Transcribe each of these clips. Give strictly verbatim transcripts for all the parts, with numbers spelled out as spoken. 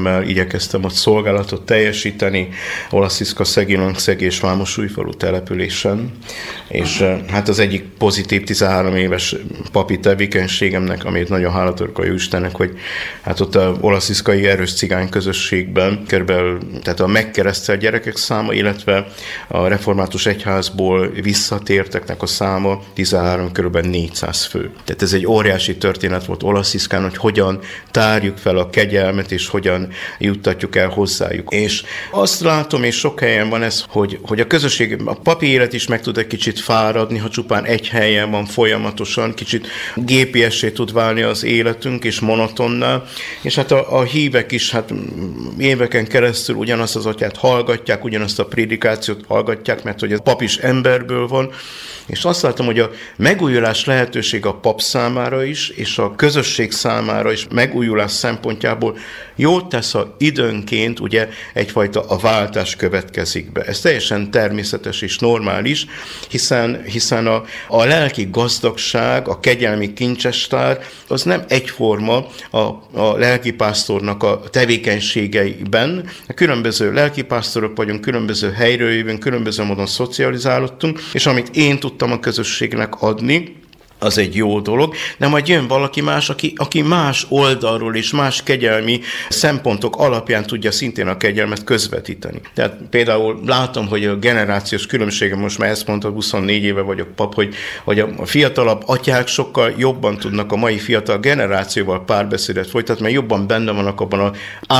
figyelemmel igyekeztem ott szolgálatot teljesíteni Olasziszka, Szegilonszeg és Vámosújfalu településen, és hát az egyik pozitív tizenhárom éves papi tevékenységemnek, amit nagyon hálatorok a Jóistennek, hogy hát ott a olasziszkai erős cigány közösségben körülbelül, tehát a megkeresztelt gyerekek száma, illetve a református egyházból visszatérteknek a száma tizenhárom, körülbelül négyszáz fő. Tehát ez egy óriási történet volt Olasziszkán, hogy hogyan tárjuk fel a kegyelmet, és hogyan juttatjuk el hozzájuk. És azt látom, és sok helyen van ez, hogy, hogy a közösség, a papi élet is meg tud egy kicsit fáradni, ha csupán egy helyen van folyamatosan, kicsit gépiessé tud válni az életünk, és monotonná. És hát a, a hívek is hát éveken keresztül ugyanazt az atyát hallgatják, ugyanazt a prédikációt hallgatják, mert hogy a pap is emberből van, és azt látom, hogy a megújulás lehetőség a pap számára is, és a közösség számára is megújulás szempontjából jót tesz, ha időnként ugye egyfajta a váltás következik be. Ez teljesen természetes és normális, hiszen, hiszen a, a lelki gazdagság, a kegyelmi kincsestár, az nem egyforma a, a lelkipásztornak a tevékenységeiben. Különböző lelkipásztorok vagyunk, különböző helyről jövünk, különböző módon szocializálódtunk, és amit én tudtam a közösségnek adni, az egy jó dolog, de majd jön valaki más, aki, aki más oldalról és más kegyelmi szempontok alapján tudja szintén a kegyelmet közvetíteni. Tehát például látom, hogy a generációs különbsége, most már ezt mondta, huszonnégy éve vagyok pap, hogy, hogy a fiatalabb atyák sokkal jobban tudnak a mai fiatal generációval párbeszédet folytatni, mert jobban benne vannak abban az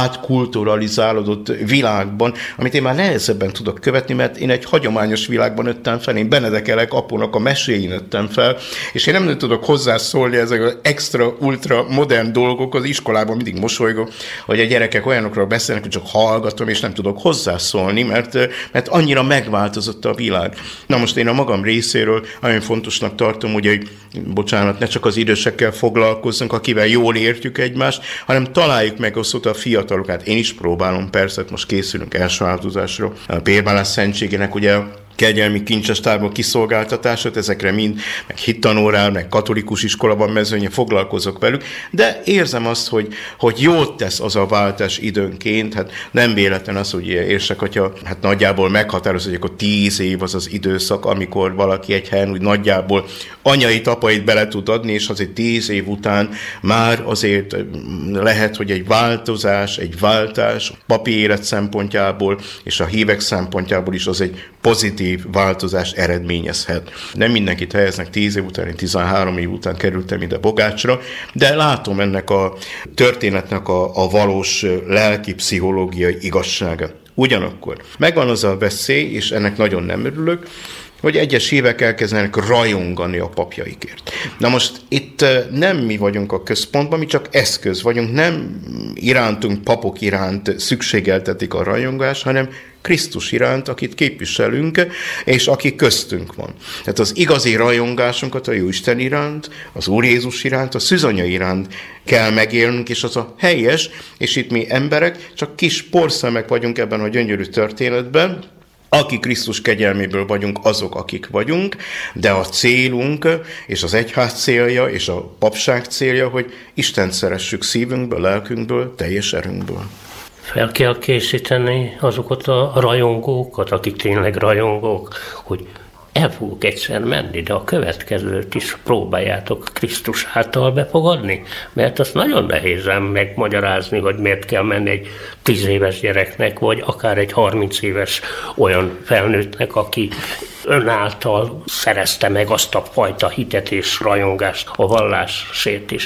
átkulturalizálódott világban, amit én már nehezebben tudok követni, mert én egy hagyományos világban nőttem fel, én Benedek Elek apónak a meséin nőttem fel, és én nem tudok hozzászólni ezek az extra, ultra modern dolgok, az iskolában mindig mosolygok, hogy a gyerekek olyanokról beszélnek, hogy csak hallgatom, és nem tudok hozzászólni, mert, mert annyira megváltozott a világ. Na most én a magam részéről nagyon fontosnak tartom, hogy, hogy bocsánat, ne csak az idősekkel foglalkozzunk, akivel jól értjük egymást, hanem találjuk meg azt a fiatalokat. Én is próbálom, persze, most készülünk első áldozásra. A Pérbálás szentségének ugye kegyelmi kincsestárból kiszolgáltatásot, ezekre mind, meg hittanórál, meg katolikus iskolában mezőnye foglalkozok velük, de érzem azt, hogy, hogy jót tesz az a váltás időnként, hát nem véletlen az, hogy érsek atya, hát nagyjából meghatároz, hogy akkor tíz év az az időszak, amikor valaki egy helyen úgy nagyjából anyait, apait bele tud adni, és azért tíz év után már azért lehet, hogy egy változás, egy váltás papi élet szempontjából, és a hívek szempontjából is az egy pozitív változást eredményezhet. Nem mindenkit helyeznek tíz év után, én tizenhárom év után kerültem ide Bogácsra, de látom ennek a történetnek a, a valós lelki pszichológiai igazsága. Ugyanakkor megvan az a veszély, és ennek nagyon nem örülök, hogy egyes hívek elkezdenek rajongani a papjaikért. Na most itt nem mi vagyunk a központban, mi csak eszköz vagyunk, nem irántunk, papok iránt szükségeltetik a rajongást, hanem Krisztus iránt, akit képviselünk, és aki köztünk van. Tehát az igazi rajongásunkat a Jóisten iránt, az Úr Jézus iránt, a szűzanya iránt kell megélnünk, és az a helyes, és itt mi emberek csak kis porszemek vagyunk ebben a gyönyörű történetben, aki Krisztus kegyelméből vagyunk, azok, akik vagyunk, de a célunk, és az egyház célja, és a papság célja, hogy Istent szeressük szívünkből, lelkünkből, teljes erőnkből. Fel kell készíteni azokat a rajongókat, akik tényleg rajongók, hogy el fogok egyszer menni, de a következőt is próbáljátok Krisztus által befogadni, mert azt nagyon nehéz megmagyarázni, hogy miért kell menni egy tíz éves gyereknek, vagy akár egy harminc éves olyan felnőttnek, aki ön által szerezte meg azt a fajta hitet és rajongást, a vallásért is.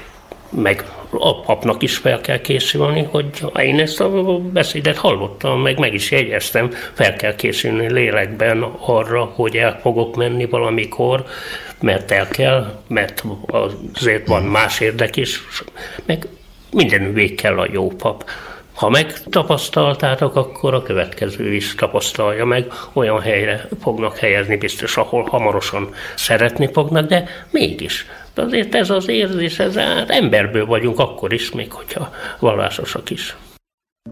Meg a papnak is fel kell készülni, hogy én ezt a beszédet hallottam, meg meg is jegyeztem, fel kell készülni lélekben arra, hogy el fogok menni valamikor, mert el kell, mert azért van más érdek is, meg minden vég kell a jó pap. Ha megtapasztaltátok, akkor a következő is tapasztalja meg, olyan helyre fognak helyezni biztos, ahol hamarosan szeretni fognak, de mégis. De azért ez az érzés, ez hát emberből vagyunk akkor is, még hogyha vallásosak is.